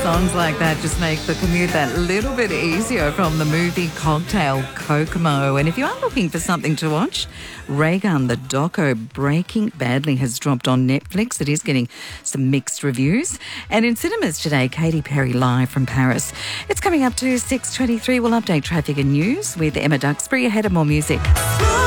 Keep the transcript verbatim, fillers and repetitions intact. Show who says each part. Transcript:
Speaker 1: Songs like that just make the commute that little bit easier from the movie Cocktail Kokomo. And if you are looking for something to watch, Raygun, the doco Breaking Badly has dropped on Netflix. It is getting some mixed reviews. And in cinemas today, Katy Perry live from Paris. It's coming up to six twenty-three. We'll update traffic and news with Emma Duxbury ahead of more music.